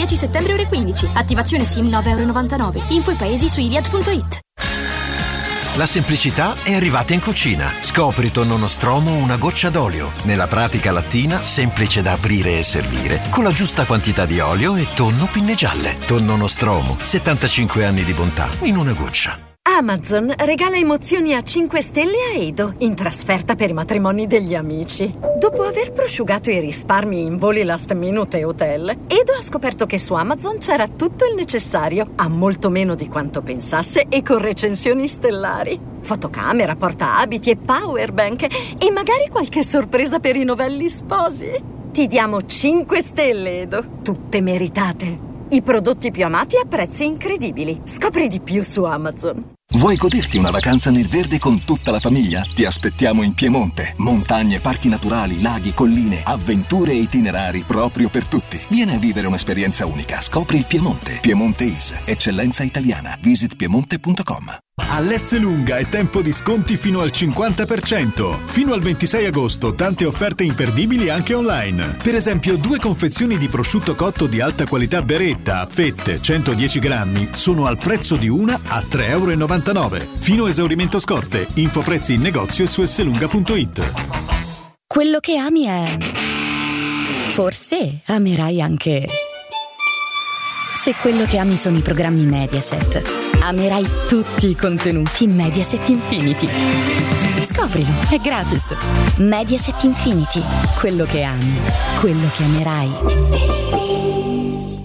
10 settembre ore 15. Attivazione SIM 9,99 €. Info i paesi su iliad.it. La semplicità è arrivata in cucina. Scopri tonno nostromo una goccia d'olio. Nella pratica lattina, semplice da aprire e servire, con la giusta quantità di olio e tonno pinne gialle. Tonno nostromo, 75 anni di bontà in una goccia. Amazon regala emozioni a 5 stelle a Edo, in trasferta per i matrimoni degli amici. Dopo aver prosciugato i risparmi in voli last minute e hotel, Edo ha scoperto che su Amazon c'era tutto il necessario, a molto meno di quanto pensasse e con recensioni stellari. Fotocamera, portaabiti e powerbank e magari qualche sorpresa per i novelli sposi. Ti diamo 5 stelle, Edo, tutte meritate. I prodotti più amati a prezzi incredibili. Scopri di più su Amazon. Vuoi goderti una vacanza nel verde con tutta la famiglia? Ti aspettiamo in Piemonte. Montagne, parchi naturali, laghi, colline, avventure e itinerari proprio per tutti. Vieni a vivere un'esperienza unica. Scopri il Piemonte. Piemonte is, eccellenza italiana. Visit piemonte.com. All'Esselunga è tempo di sconti fino al 50%. Fino al 26 agosto tante offerte imperdibili anche online. Per esempio 2 confezioni di prosciutto cotto di alta qualità Beretta a fette 110 grammi sono al prezzo di una a €3,99. Fino a esaurimento scorte. Info prezzi in negozio e su esselunga.it. Quello che ami è... Forse amerai anche... Se quello che ami sono i programmi Mediaset, amerai tutti i contenuti Mediaset Infinity. Scoprilo, è gratis. Mediaset Infinity, quello che ami, quello che amerai.